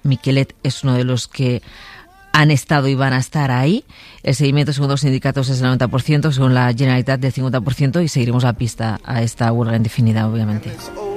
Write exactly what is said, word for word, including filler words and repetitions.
Miquelet es uno de los que han estado y van a estar ahí. El seguimiento, según los sindicatos, es del noventa por ciento, según la Generalitat del cincuenta por ciento, y seguiremos la pista a esta huelga indefinida, obviamente.